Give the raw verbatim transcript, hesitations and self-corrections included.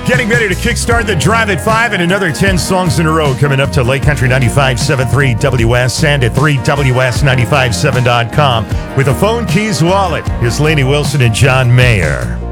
Getting ready to kickstart the Drive at five and another ten songs in a row coming up to Lake Country ninety-five point seven three W S and at three W S nine five seven dot com with a phone keys wallet. Here's Lainey Wilson and John Mayer.